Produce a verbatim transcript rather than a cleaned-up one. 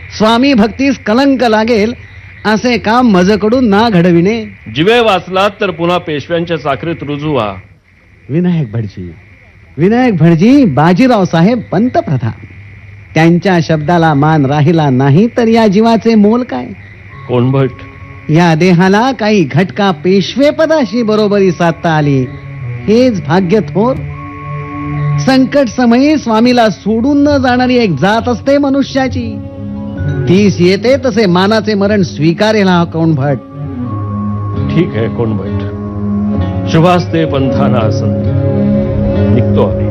स्वामी भक्तीस कलंक लागेल असे काम मजकडून ना घडविणे. जिवे वाचलात तर पुन्हा पेशव्यांच्या चाकरीत रुजू व्हा. विनायक भटजी विनायक भटजी बाजीराव साहेब पंतप्रधान, त्यांच्या शब्दाला मान राहिला नाही तर या जीवाचे मोल काय. कोणभट, या देहाला काही घटका पेशवे पदाशी बरोबरी साधता आली हेच भाग्य थोर. संकट समयी स्वामीला सोडून न जाणारी एक जात असते मनुष्याची. तीस येते तसे मानाचे मरण स्वीकारेल हा कोणभट. ठीक आहे कोणभट, शुभास्ते पंथाना असंत. निघतो आम्ही.